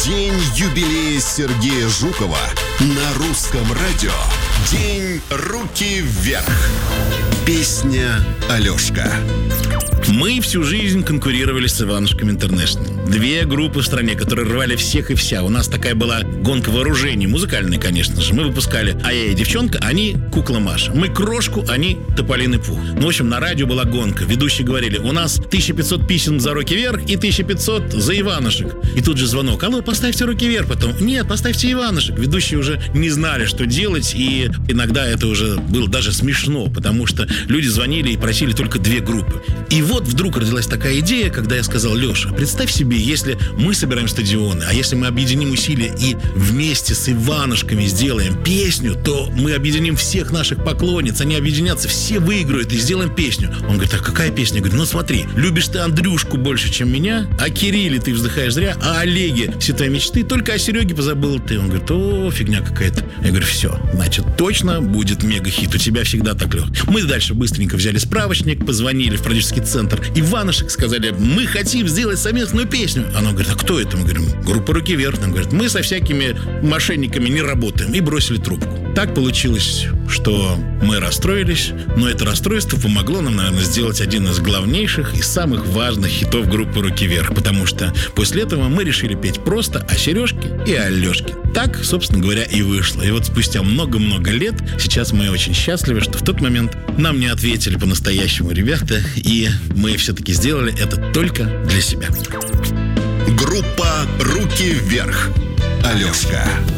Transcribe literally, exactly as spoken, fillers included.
День юбилея Сергея Жукова на русском радио. День руки вверх. Песня «Алешка». Мы всю жизнь конкурировали с Иванушками Интернешнл. Две группы в стране, которые рвали всех и вся. У нас такая была гонка вооружений, музыкальная, конечно же. Мы выпускали «А я и девчонка», они «Кукла Маша». Мы «Крошку», они «Тополиный пух». Ну, в общем, на радио была гонка. Ведущие говорили: у нас тысяча пятьсот писем за «Руки вверх» и тысяча пятьсот за Иванушек. И тут же звонок: алло, поставьте «Руки вверх». Потом: нет, поставьте Иванушек. Ведущие уже не знали, что делать, и иногда это уже было даже смешно, потому что люди звонили и просили только две группы. И вот вдруг родилась такая идея, когда я сказал: Леша, представь себе, если мы собираем стадионы, а если мы объединим усилия и вместе с Иванушками сделаем песню, то мы объединим всех наших поклонниц, они объединятся, все выиграют и сделаем песню. Он говорит: а какая песня? Я говорю: ну смотри, любишь ты Андрюшку больше, чем меня, о Кирилле ты вздыхаешь зря, а Олеге все твои мечты, только о Сереге позабыл ты. Он говорит: о, фигня какая-то. Я говорю: все, значит, точно будет мега-хит, у тебя всегда так, Лех. Мы дальше быстренько взяли справочник, позвонили в продюсерский центр Иванушек, сказали: мы хотим сделать совместную песню. Она говорит: а кто это? Мы говорим: группа «Руки вверх». Она говорит: мы со всякими мошенниками не работаем. И бросили трубку. Так получилось, что мы расстроились, но это расстройство помогло нам, наверное, сделать один из главнейших и самых важных хитов группы «Руки вверх», потому что после этого мы решили петь просто о Сережке и о Алешке. Так, собственно говоря, и вышло. И вот спустя много-много лет сейчас мы очень счастливы, что в тот момент нам не ответили по-настоящему ребята, и мы все-таки сделали это только для себя. Группа «Руки вверх». Алешка.